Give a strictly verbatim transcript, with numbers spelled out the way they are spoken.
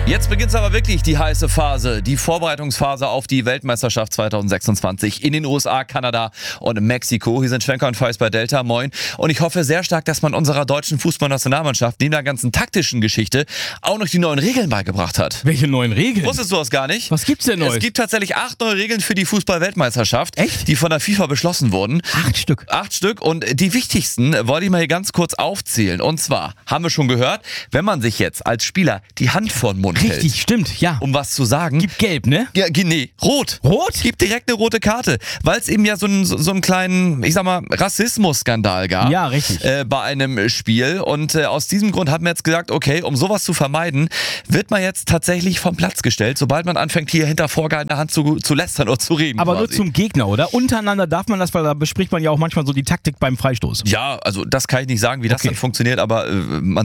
Jetzt beginnt aber wirklich die heiße Phase, die Vorbereitungsphase auf die Weltmeisterschaft zwanzig sechsundzwanzig in den U S A, Kanada und Mexiko. Hier sind Schwenker und Feist bei Delta, moin. Und ich hoffe sehr stark, dass man unserer deutschen Fußballnationalmannschaft neben der ganzen taktischen Geschichte auch noch die neuen Regeln beigebracht hat. Welche neuen Regeln? Wusstest du das gar nicht? Was gibt's denn Neues? Es gibt tatsächlich acht neue Regeln für die Fußball-Weltmeisterschaft, Echt? die von der FIFA beschlossen wurden. Acht Stück. Acht Stück und die wichtigsten wollte ich mal hier ganz kurz aufzählen. Und zwar, haben wir schon gehört, wenn man sich jetzt als Spieler die Hand vor den Mund hält. Richtig, stimmt, ja. Um was zu sagen. Gibt gelb, ne? Ja, nee, rot. Rot? Gibt direkt eine rote Karte, weil es eben ja so einen, so einen kleinen, ich sag mal, Rassismus-Skandal gab. Ja, richtig. Äh, bei einem Spiel. Und äh, aus diesem Grund hat man jetzt gesagt, okay, um sowas zu vermeiden, wird man jetzt tatsächlich vom Platz gestellt, sobald man anfängt, hier hinter vorgehaltener Hand zu, zu lästern oder zu reden. Aber quasi. nur zum Gegner, oder? Untereinander darf man das, weil da bespricht man ja auch manchmal so die Taktik beim Freistoß. Ja, also das kann ich nicht sagen, wie das Okay. dann funktioniert, aber äh, man